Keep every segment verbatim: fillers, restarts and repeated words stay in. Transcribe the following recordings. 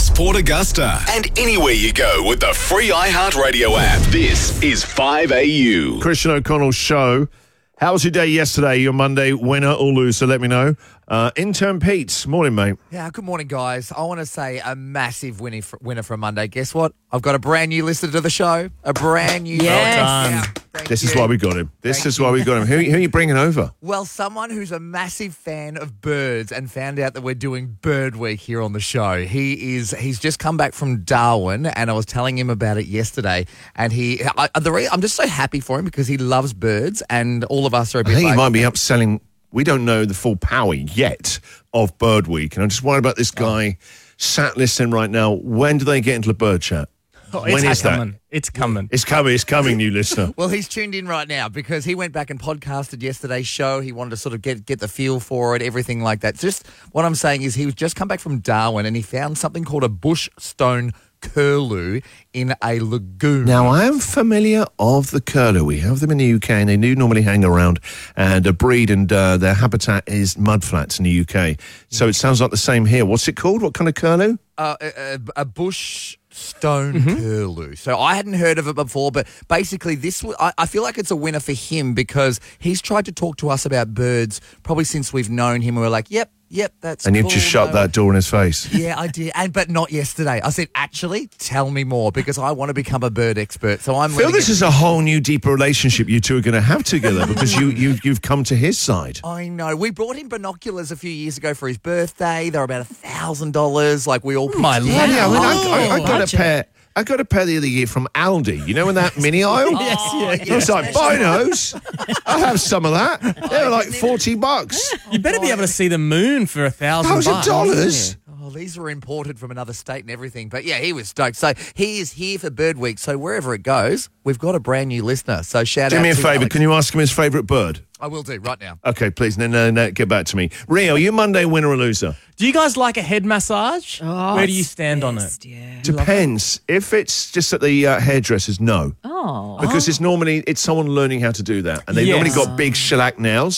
across Port Augusta and anywhere you go with the free iHeartRadio app. This is five A U. Christian O'Connell's show. How was your day yesterday? Your Monday, winner or loser? Let me know. Uh, intern Pete, morning, mate. Yeah, good morning, guys. I want to say a massive winner for, winner for Monday. Guess what? I've got a brand new listener to the show. A brand new. Yes. Well done. Yeah, This you. is why we got him. This Thank is you. why we got him. Who, who are you bringing over? Well, someone who's a massive fan of birds and found out that we're doing Bird Week here on the show. He is. He's just come back from Darwin, and I was telling him about it yesterday. And he, I, the re, I'm just so happy for him because he loves birds, and all of us are a I bit. think like, he might be upselling. We don't know the full power yet of Bird Week. And I'm just worried about this guy sat listening right now. When do they get into the bird chat? Oh, When it's is that? coming. It's coming. It's coming. It's coming, new listener. Well, he's tuned in right now because he went back and podcasted yesterday's show. He wanted to sort of get get the feel for it, everything like that. Just what I'm saying is he was just come back from Darwin and he found something called a bush stone curlew in a lagoon. Now, I am familiar of the curlew. We have them in the U K, and they do normally hang around and uh, breed, and uh, their habitat is mudflats in the U K. So it sounds like the same here. What's it called? What kind of curlew? Uh, a, a, a bush stone curlew. So I hadn't heard of it before, but basically this, w- I, I feel like it's a winner for him because he's tried to talk to us about birds probably since we've known him. And we're like, yep, yep, that's And you've cool, just shut no. that door in his face. Yeah, I did, and but not yesterday. I said, actually, tell me more because I want to become a bird expert. So I'm. I feel letting this it- is a whole new, deeper relationship you two are going to have together because you, you, you've come to his side. I know. We brought him binoculars a few years ago for his birthday. They were about a thousand dollars. Like we all. My pitched in. lord. Yeah, I, mean, I, I, I got a Budget. pair. I got a pair the other year from Aldi. You know, in that mini aisle. Yes, yeah. I was like, binos. I'll have some of that. They were like forty bucks. You better be able to see the moon for a thousand Thousand bucks. dollars. Oh, these were imported from another state and everything. But yeah, he was stoked. So he is here for Bird Week. So wherever it goes, we've got a brand new listener. So shout Do out me a to favour. Alex. Can you ask him his favourite bird? I will do right now. Okay, please. No, no, no. Get back to me. Rio, you Monday winner or loser? Do you guys like a head massage? Oh, Where do you it's stand on it? best, Yeah. Depends. If it's just at the uh, hairdressers, no. Oh. Because it's normally, it's someone learning how to do that. And they've Yes. normally got big shellac nails.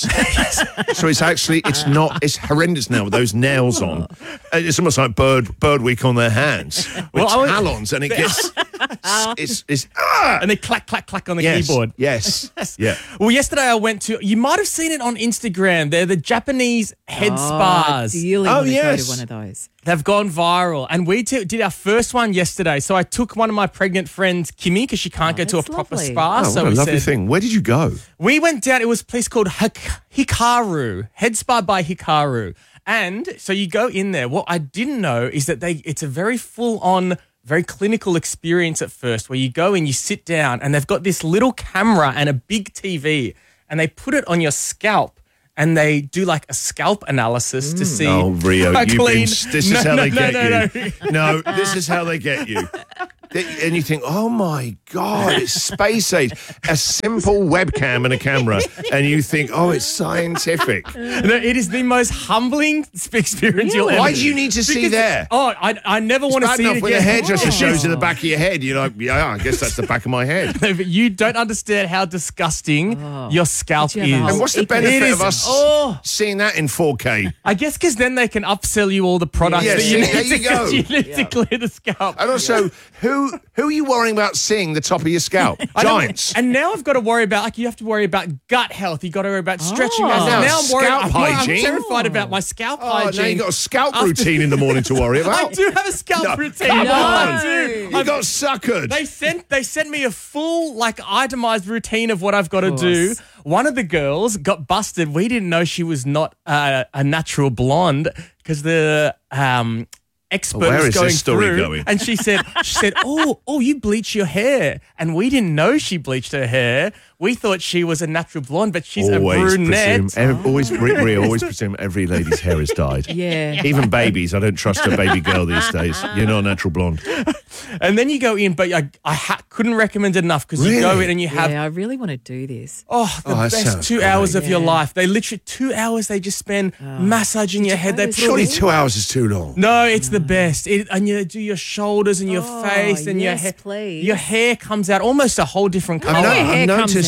So it's actually, it's not, it's horrendous now with those nails on. And it's almost like bird bird week on their hands with Well, I would- talons, and it gets, it's, it's, ah! And they clack, clack, clack on the Yes, keyboard. yes, yeah. Well, yesterday I went to, you might have seen it on Instagram. They're the Japanese head spas. Ideally, Oh, want to yes. go to one of those. They've gone viral. And we t- did our first one yesterday. So I took one of my pregnant friends, Kimmy, because she can't go to a that's proper lovely. spa. Oh, so what a we lovely said, thing. Where did you go? We went down, it was a place called Hik- Hikaru, Head Spa by Hikaru. And so you go in there. What I didn't know is that they it's a very full-on, very clinical experience at first where you go and you sit down and they've got this little camera and a big T V and they put it on your scalp and they do like a scalp analysis to see Oh, Rio, how you've clean. been, this is No, how no, they no, get no, you. no. No, this is how they get you. They- And you think, oh my God, it's space age. A simple webcam and a camera. And you think, oh, it's scientific. No, it is the most humbling experience you'll ever. Why do you need to see Because- there? Oh, I, I never want to Bad see enough it when the again. hairdresser shows you the back of your head. You're like, yeah, I guess that's the back of my head. No, but you don't understand how disgusting your scalp Did you have a is. And what's the It benefit is- of us oh. seeing that in four K? I guess because then they can upsell you all the products Yeah, that see, you there need, you to, go. you need to clear the scalp. And also, who who are you worrying about seeing the top of your scalp? I don't- Giants. And now I've got to worry about, like, you have to worry about gut health. You got to worry about stretching. Oh. And Now, now I'm worried. scalp I'm, I'm hygiene. terrified about my scalp Oh, hygiene. now you've got a scalp After- routine in the morning to worry about. I do have a scalp No, routine. come No, on. I do. You got suckered. They sent they sent me a full, like, itemized routine of what I've got to do. course. One of the girls got busted. We didn't know she was not uh, a natural blonde because the um, expert Where was is going this story through, going? and she said, she said, "Oh, oh, you bleach your hair," and we didn't know she bleached her hair. We thought she was a natural blonde, but she's always a brunette. presume, ev- always, re- re- always presume every lady's hair is dyed. Yeah. Even babies. I don't trust a baby girl these days. You're not a natural blonde. And then you go in, but I, I ha- couldn't recommend it enough because you go Really? in and you have Yeah, I really want to do this. Oh, the Oh, that best sounds two great. hours of your Yeah. life. They literally, two hours they just spend massaging your head. They put Surely all- two hours is too long. No, it's the best. It, and you do your shoulders and your Oh, face and your yes, hair. please. Your hair comes out almost a whole different I've, color. no- your hair I've comes noticed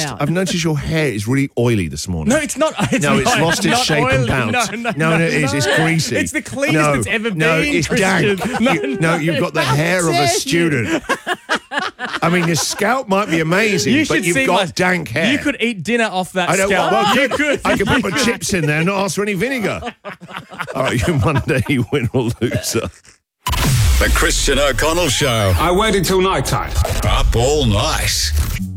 out. I've noticed your hair is really oily this morning. No, it's not. It's No, it's not, lost its not shape and oily. bounce. No, no, No, no, no, it is. It's greasy. It's the cleanest No, it's ever no, been. it's Christian. dank. No, You- no, you've got the hair of a student. I mean, your scalp might be amazing, You but should you've see got my- dank hair. You could eat dinner off that I don't. scalp. Well, you good. could. I could put my chips in there and not ask for any vinegar. All right, you Monday win or loser. The Christian O'Connell Show. I waited till night time. Up all night.